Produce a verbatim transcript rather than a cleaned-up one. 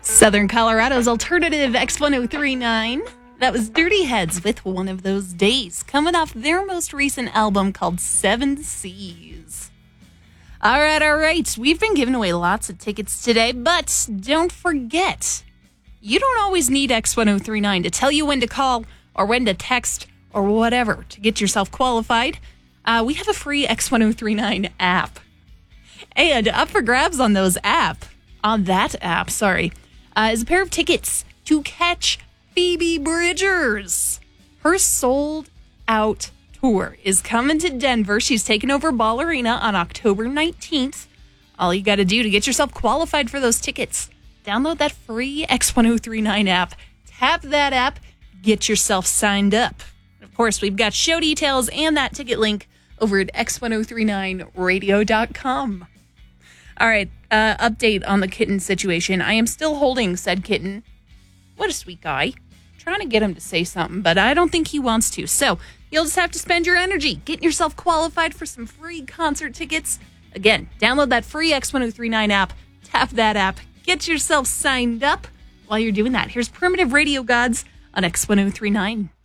Southern Colorado's alternative X ten thirty-nine. That was Dirty Heads with One of Those Days, coming off their most recent album called Seven Seas. All right, all right. We've been giving away lots of tickets today, but don't forget, you don't always need X ten thirty-nine to tell you when to call or when to text or whatever to get yourself qualified. Uh, we have a free X ten thirty-nine app. And up for grabs on those app, on that app, sorry, uh, is a pair of tickets to catch Phoebe Bridgers. Her sold-out tour is coming to Denver. She's taking over Ball Arena on October nineteenth. All you got to do to get yourself qualified for those tickets, download that free X ten thirty-nine app, tap that app, get yourself signed up. Of course, we've got show details and that ticket link over at x ten thirty-nine radio dot com. All right, uh, update on the kitten situation. I am still holding said kitten. What a sweet guy. Trying to get him to say something, but I don't think he wants to. So you'll just have to spend your energy getting yourself qualified for some free concert tickets. Again, download that free X ten thirty-nine app, tap that app, get yourself signed up. While you're doing that, here's Primitive Radio Gods on X ten thirty-nine.